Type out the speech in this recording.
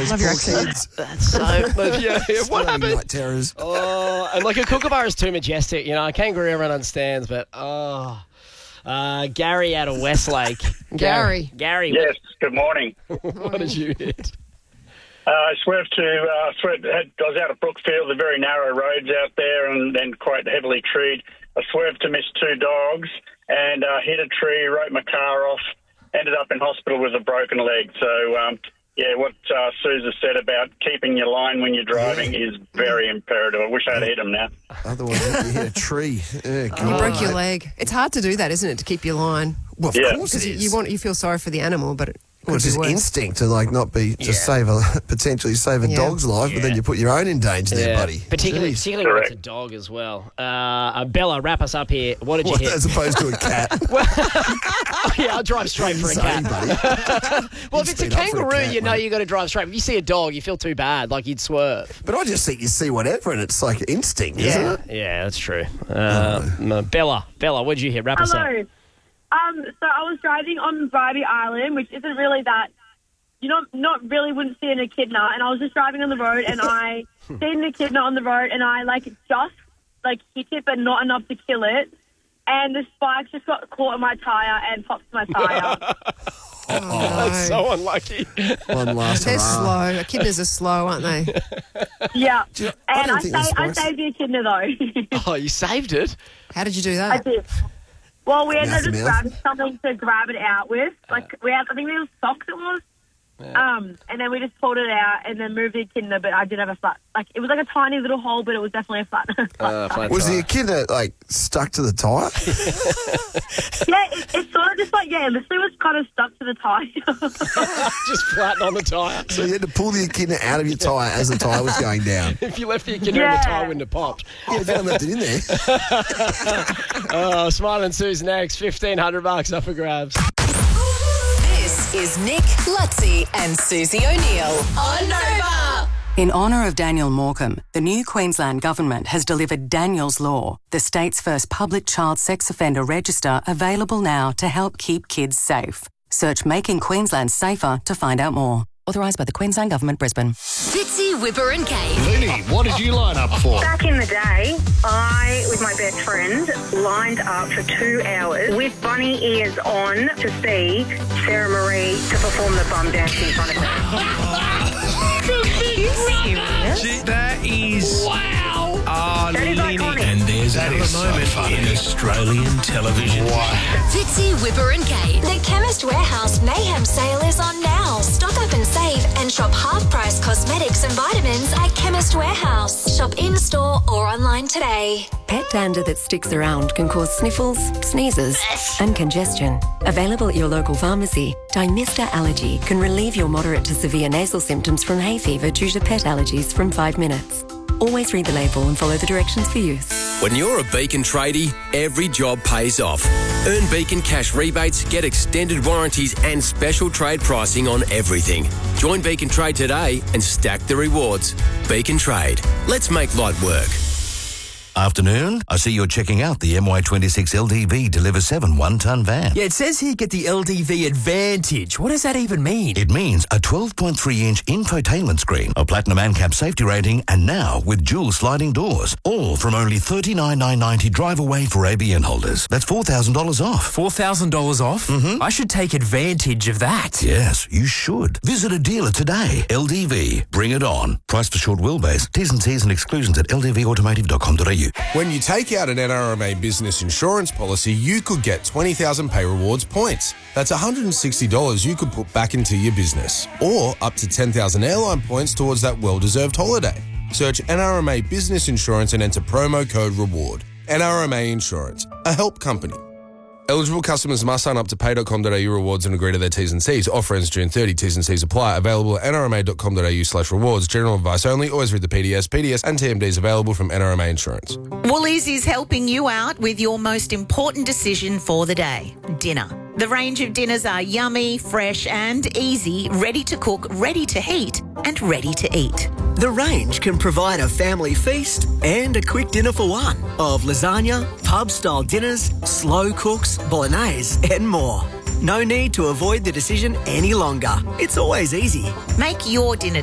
those Love your poor accent. kids. That's so... yeah, what happened? Night terrors. Oh, and like a kookaburra is too majestic. You know, a kangaroo everyone understands, but Gary out of Westlake. Gary. Gary, Yes, good morning. what did you hit? I swerved I was out of Brookfield, the very narrow roads out there and quite heavily treed. I swerved to miss two dogs and hit a tree, wrote my car off, ended up in hospital with a broken leg. So, what Susan said about keeping your line when you're driving is very imperative. I wish I'd hit him now. Otherwise, you hit a tree. You broke your leg. It's hard to do that, isn't it, to keep your line? Well, of Yeah. course it Because is. you feel sorry for the animal, but it could It's be just worse. instinct to not be potentially save a Yeah. dog's life, but then you put your own in danger there, buddy. Particularly Jeez. when it's a dog as well. Bella, wrap us up here. What did you What, hit? as opposed to a cat. Yeah, I'll drive straight for a Insane, cat. buddy. Well, if it's a Speed up for a kangaroo, cat, you know mate. you got to drive straight. If you see a dog, you feel too bad, like you'd swerve. But I just think you see whatever, and it's like instinct, isn't it? Yeah, that's true. Bella, what did you hit? Wrap us up. Hello. So I was driving on Bribey Island, which isn't really that, not really wouldn't see an echidna, and I was just driving on the road, and I seen an echidna on the road, and I just hit it, but not enough to kill it, and the spike just got caught in my tyre and popped my tyre. That's so unlucky. One last They're hurrah. slow. Echidnas are slow, aren't they? Yeah, I and don't I think that's nice. saved the echidna though. Oh, you saved it? How did you do I that? did. Well, we ended up Mouth to just mouth? grabbing something to grab it out with. I think it was socks it was. And then we just pulled it out and then moved the echidna, but I did have a flat. It was like a tiny little hole, but it was definitely a flat. Flat Was tire. the echidna, stuck to the tyre? Yeah, it sort of just it literally was kind of stuck to the tyre. Just flattened on the tyre. So you had to pull the echidna out of your tyre as the tyre was going down. If you left the echidna in the Yeah. tyre, wouldn't have popped. Yeah, if I left it in there. Oh, Smile and Sue's next. $1,500 up for grabs. This is Nick, Lutzi and Susie O'Neill on Nova. In honour of Daniel Morecambe, the new Queensland Government has delivered Daniel's Law, the state's first public child sex offender register, available now to help keep kids safe. Search Making Queensland Safer to find out more. Authorised by the Queensland Government, Brisbane. Fitzy, Whipper and Kate. Vinny, what did you line up for? Back in the day, I, with my best friend, lined up for 2 hours with bunny ears on to see Sarah Marie to perform the bum dance in front of her. That is... Wow! Oh, That is Lenny. iconic. And there's another moment in Australian television. Fitzy, Whipper and Kate. The Chemist Warehouse Mayhem sale is on now. Stock up and save and shop half-price cosmetics and vitamins at Chemist Warehouse. Shop in-store or online today. Pet dander that sticks around can cause sniffles, sneezes and congestion. Available at your local pharmacy, Dymista Allergy can relieve your moderate to severe nasal symptoms from hay fever due to pet allergies from 5 minutes. Always read the label and follow the directions for use. When you're a Beacon tradie, every job pays off. Earn Beacon cash rebates, get extended warranties and special trade pricing on everything. Join Beacon Trade today and stack the rewards. Beacon Trade. Let's make light work. Afternoon, I see you're checking out the MY26 LDV Deliver 7 one-ton van. Yeah, it says here get the LDV Advantage. What does that even mean? It means a 12.3-inch infotainment screen, a platinum ANCAP safety rating, and now with dual sliding doors. All from only $39,990 drive away for ABN holders. That's $4,000 off. $4,000 off? Mm-hmm. I should take advantage of that. Yes, you should. Visit a dealer today. LDV. Bring it on. Price for short wheelbase. T's and C's and exclusions at ldvautomotive.com.au. When you take out an NRMA business insurance policy, you could get 20,000 Pay Rewards points. That's $160 you could put back into your business. Or up to 10,000 airline points towards that well-deserved holiday. Search NRMA Business Insurance and enter promo code REWARD. NRMA Insurance, a help company. Eligible customers must sign up to pay.com.au rewards and agree to their T's and C's. Offer ends June 30. T's and C's apply. Available at nrma.com.au/rewards. General advice only. Always read the PDS. PDS and TMDs available from NRMA Insurance. Woolies is helping you out with your most important decision for the day, dinner. The range of dinners are yummy, fresh and easy, ready to cook, ready to heat and ready to eat. The range can provide a family feast and a quick dinner for one of lasagna, pub-style dinners, slow cooks, bolognese and more. No need to avoid the decision any longer. It's always easy. Make your dinner